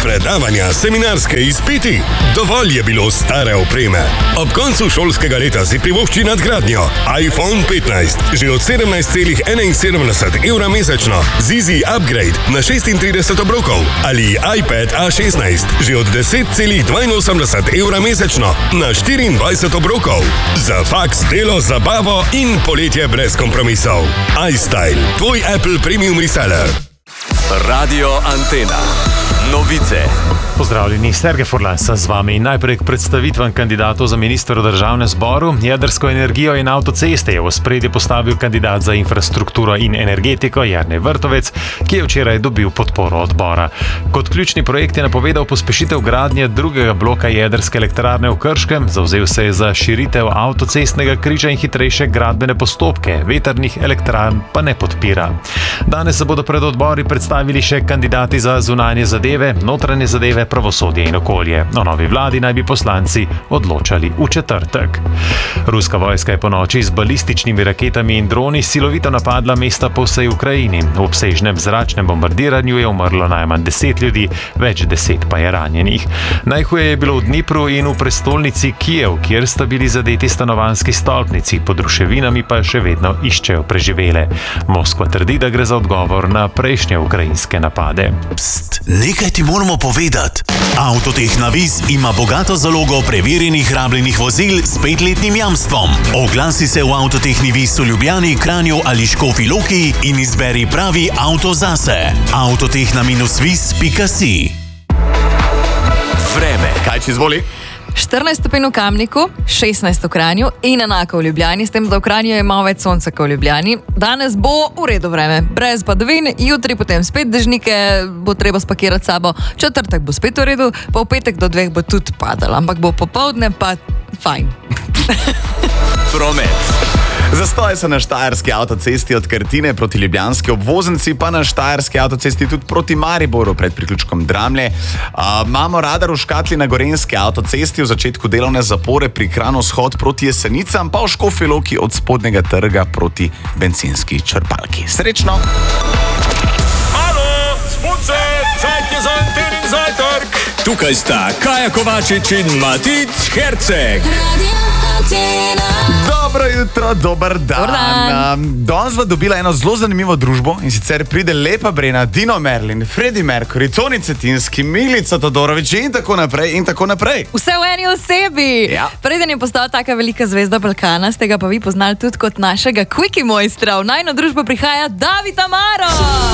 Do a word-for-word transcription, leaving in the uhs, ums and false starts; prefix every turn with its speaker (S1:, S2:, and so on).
S1: predavanja, seminarske izpiti. Dovolj je bilo stare opreme. Ob koncu šolskega leta si privošči nadgradnjo. iPhone petnajst, že od sedemnajst celih enainsedemdeset evra mesečno. Z Easy Upgrade na šestintrideset obrokov. Ali iPad A šestnajst, že od deset celih dvainosemdeset evra mesečno na štiriindvajset obrokov. Za faks, delo, zabavo in poletje brez kompromisov. iStyle, tvoj Apple Premium Reseller.
S2: Radio Antena. Novice.
S3: Pozdravljeni, Sergej Furlan sem z vami. Najprej k predstavitvam kandidatov za ministra v državnem zboru. Jedrsko energijo in avtoceste je v ospredje postavil kandidat za infrastrukturo in energetiko Jernej Vrtovec, ki je včeraj dobil podporo odbora. Kot ključni projekt je napovedal pospešitev gradnje drugega bloka jedrske elektrarne v Krškem, zavzel se je za širitev avtocestnega križa in hitrejše gradbene postopke, vetrnih elektrarn pa ne podpira. Danes se bodo pred odbori predstavili še kandidati za zunanje zadeve, notranje zadeve, pravosodje in okolje. O novi vladi naj bi poslanci odločali v četrtek. Ruska vojska je ponoči z balističnimi raketami in droni silovito napadla mesta po vsej Ukrajini. V obsežnem zračnem bombardiranju je umrlo najmanj deset ljudi, več deset pa je ranjenih. Najhuje je bilo v Dnipru in v prestolnici Kijev, kjer sta bili zadeti stanovanjski stolpnici, pod ruševinami pa še vedno iščejo preživele. Moskva trdi, da gre za odgovor na prejšnje ukrajinske napade.
S4: Pst, nekaj ti moramo povedati. Avtotehna Viz ima bogato zalogo preverjenih rabljenih vozil s petletnim jamstvom. Oglasi se v Avtotehni Viz v Ljubljani, Kranju ali Škofji Loki in izberi pravi avto zase. avtotehna viz pika si.
S2: Vreme. Kaj če izvoli?
S5: štirinajst stopinj v Kamniku, šestnajst v Kranju in enako v Ljubljani, s tem, da v Kranju je malo več sonca kot v Ljubljani. Danes bo v redu vreme, brez padavin, jutri potem spet dežnike, bo treba spakirati sabo, četrtek bo spet v redu, pa v petek do dveh bo tudi padalo, ampak bo popoldne pa fajn.
S2: Promet.
S6: Zastoje so na štajerski avtocesti od Krtine proti ljubljanski obvoznici, pa na štajerski avtocesti tudi proti Mariboru pred priključkom Dramlje. Uh, imamo radar v škatli na gorenjski avtocesti v začetku delovne zapore pri Kranju vzhod proti Jesenicam, pa v Škofji Loki od spodnjega trga proti bencinski črpalki. Srečno!
S7: Halo, spunce, cajt je za Antenin zajtrk.
S2: Tukaj sta Kaja Kovačič in Matic Herceg.
S6: Dobro jutro, dober dan.
S5: Dober dan.
S6: Um, danes sva dobila eno zelo zanimivo družbo in sicer pride Lepa Brena, Dino Merlin, Freddie Mercury, Toni Cetinski, Milica Todorović in tako naprej in tako naprej.
S5: Vse v eni osebi.
S6: Ja.
S5: Preden je postal taka velika zvezda Balkana, ste ga pa vi poznali tudi kot našega quickie mojstra. V najino družbo prihaja David Amaro.